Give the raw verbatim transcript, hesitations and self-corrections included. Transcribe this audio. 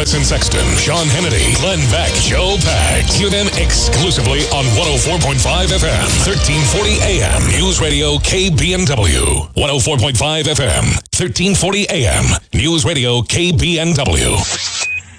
Madison Sexton, Sean Hannity, Glenn Beck, Joe Pags. Hear them exclusively on one oh four point five F M, thirteen forty A M. News Radio K B N W. one oh four point five F M, thirteen forty A M. News Radio K B N W.